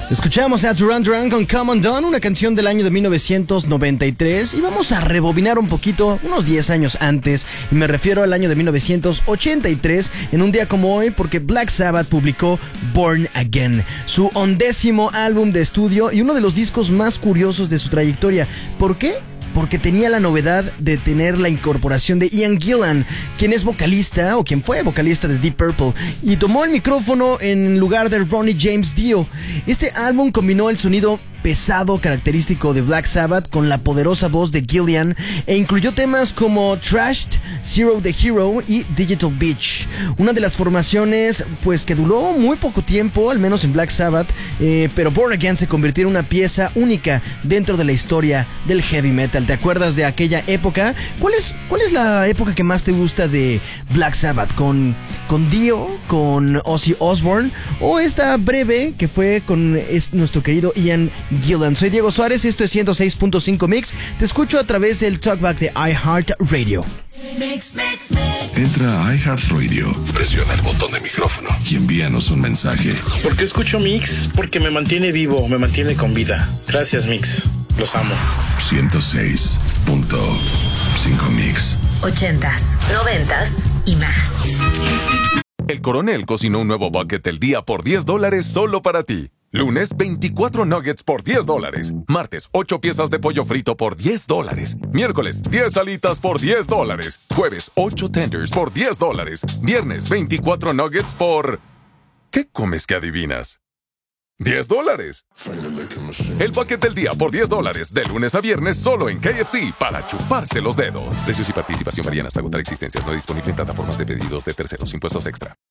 Escuchamos a Duran Duran con Come Undone, una canción del año de 1993, y vamos a rebobinar un poquito, unos 10 años antes, y me refiero al año de 1983, en un día como hoy, porque Black Sabbath publicó Born Again, su 11º álbum de estudio y uno de los discos más curiosos de su trayectoria. ¿Por qué? Porque tenía la novedad de tener la incorporación de Ian Gillan, quien es vocalista, o quien fue vocalista de Deep Purple, y tomó el micrófono en lugar de Ronnie James Dio. Este álbum combinó el sonido pesado característico de Black Sabbath con la poderosa voz de Gillan e incluyó temas como Trashed, Zero the Hero y Digital Beach. Una de las formaciones pues que duró muy poco tiempo, al menos en Black Sabbath, pero Born Again se convirtió en una pieza única dentro de la historia del heavy metal. ¿Te acuerdas de aquella época? ¿Cuál es la época que más te gusta de Black Sabbath? ¿Con Dio? ¿Con Ozzy Osbourne? ¿O esta breve que fue con nuestro querido Ian Gillan? Soy Diego Suárez, esto es 106.5 Mix. Te escucho a través del Talkback de iHeartRadio. Entra a iHeartRadio, presiona el botón de micrófono y envíanos un mensaje. ¿Por qué escucho Mix? Porque me mantiene vivo, me mantiene con vida. Gracias, Mix. Los amo. 106.5 Mix. 80s, 90s y más. El Coronel cocinó un nuevo bucket del día por $10 solo para ti. Lunes, 24 nuggets por $10. Martes, 8 piezas de pollo frito por $10. Miércoles, 10 alitas por $10. Jueves, 8 tenders por $10. Viernes, 24 nuggets por... ¿Qué comes que adivinas? $10. El bucket del día por $10, de lunes a viernes solo en KFC, para chuparse los dedos. Precios y participación varían hasta agotar existencias. No disponible en plataformas de pedidos de terceros. Impuestos extra.